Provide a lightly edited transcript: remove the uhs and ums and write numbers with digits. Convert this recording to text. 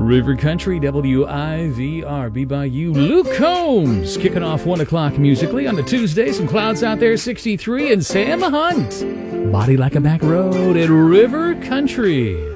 River Country, WIVR, Be By You. Luke Combs kicking off 1 o'clock musically on a Tuesday. Some clouds out there, 63. And Sam Hunt, Body Like a Back Road at River Country.